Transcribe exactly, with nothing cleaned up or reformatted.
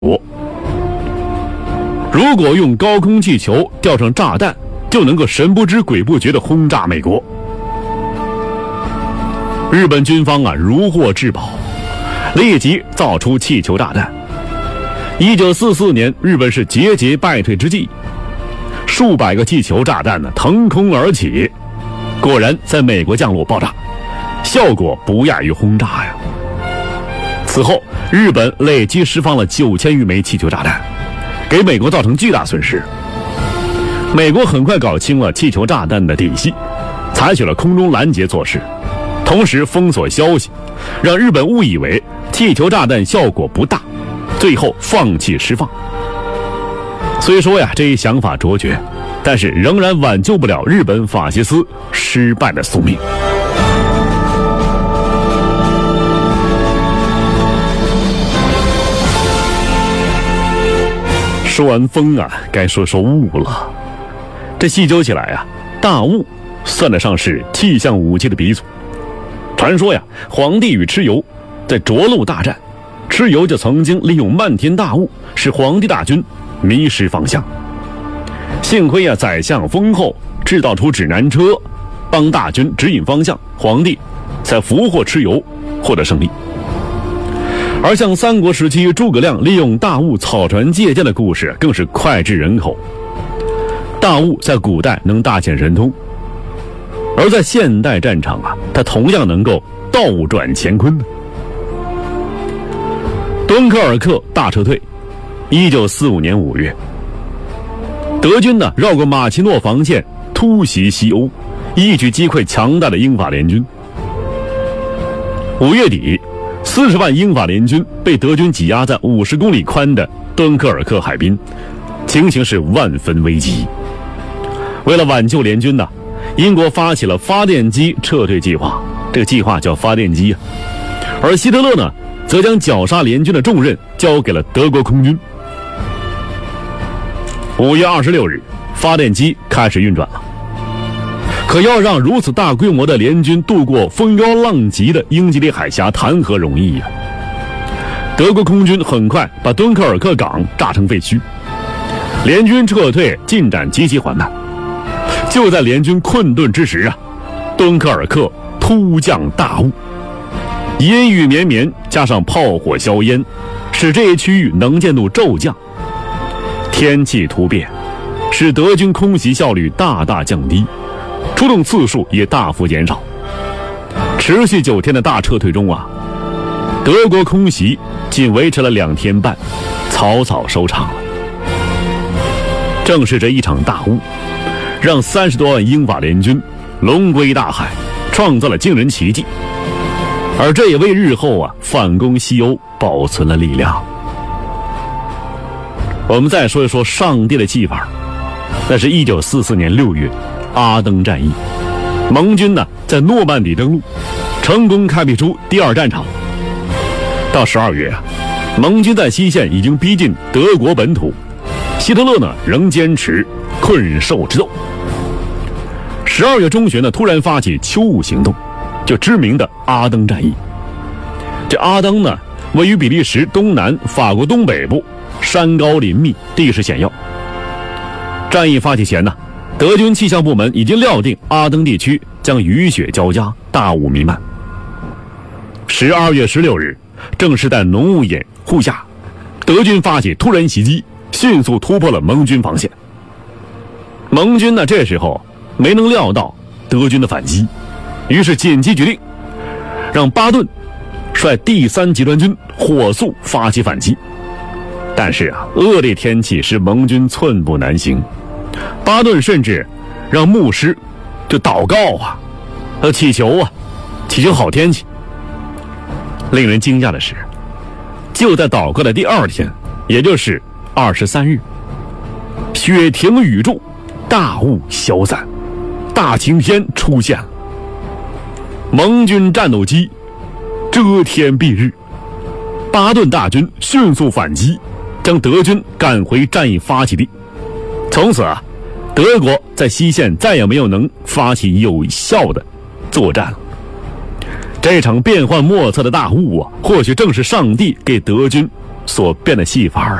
如果用高空气球吊上炸弹，就能够神不知鬼不觉地轰炸美国。日本军方啊如获至宝，立即造出气球炸弹。一九四四年，日本是节节败退之际，数百个气球炸弹呢腾空而起，果然在美国降落爆炸，效果不亚于轰炸呀。此后，日本累计释放了九千余枚气球炸弹，给美国造成巨大损失。美国很快搞清了气球炸弹的底细，采取了空中拦截措施，同时封锁消息，让日本误以为气球炸弹效果不大，最后放弃释放。虽说呀这一想法卓绝，但是仍然挽救不了日本法西斯失败的宿命。说完风啊，该说说雾了。这细究起来啊，大雾算得上是气象武器的鼻祖。传说呀，皇帝与蚩尤在涿鹿大战，蚩尤就曾经利用漫天大雾使皇帝大军迷失方向。幸亏啊，宰相封后制造出指南车，帮大军指引方向，皇帝才俘获蚩尤，获得胜利。而像三国时期诸葛亮利用大雾草船借箭的故事更是脍炙人口。大雾在古代能大显神通，而在现代战场啊，它同样能够倒转乾坤。敦刻尔克大撤退，一九四五年五月，德军呢绕过马奇诺防线，突袭西欧，一举击溃强大的英法联军。五月底，四十万英法联军被德军挤压在五十公里宽的敦刻尔克海滨，情形是万分危急。为了挽救联军呢，英国发起了发电机撤退计划，这个计划叫发电机啊。而希特勒呢，则将绞杀联军的重任交给了德国空军。五月二十六日，发电机开始运转了。可要让如此大规模的联军渡过风高浪急的英吉利海峡，谈何容易呀、啊！德国空军很快把敦刻尔克港炸成废墟，联军撤退进展极其缓慢。就在联军困顿之时啊，敦刻尔克突降大雾，阴雨绵绵，加上炮火硝烟，使这一区域能见度骤降。天气突变，使德军空袭效率大大降低，出动次数也大幅减少。持续九天的大撤退中啊，德国空袭仅维持了两天半，草草收场了。正是这一场大雾，让三十多万英法联军龙归大海，创造了惊人奇迹，而这也为日后啊反攻西欧保存了力量。我们再说一说上帝的计法，那是一九四四年六月，阿登战役，盟军呢在诺曼底登陆，成功开辟出第二战场。到十二月啊，盟军在西线已经逼近德国本土，希特勒呢仍坚持困兽之斗。十二月中旬呢，突然发起秋雾行动，就知名的阿登战役。这阿登呢，位于比利时东南、法国东北部，山高林密，地势险要。战役发起前呢，德军气象部门已经料定阿登地区将雨雪交加，大雾弥漫。十二月十六日，正是在浓雾掩护下，德军发起突然袭击，迅速突破了盟军防线。盟军呢，这时候没能料到德军的反击，于是紧急决定让巴顿率第三集团军火速发起反击。但是啊，恶劣天气使盟军寸步难行，巴顿甚至让牧师就祷告啊，呃祈求啊，祈求好天气。令人惊讶的是，就在祷告的第二天，也就是二十三日，雪停雨住，大雾消散，大晴天出现了。盟军战斗机遮天蔽日，巴顿大军迅速反击，将德军赶回战役发起地。从此啊，德国在西线再也没有能发起有效的作战了。这场变幻莫测的大雾啊，或许正是上帝给德军所变的戏法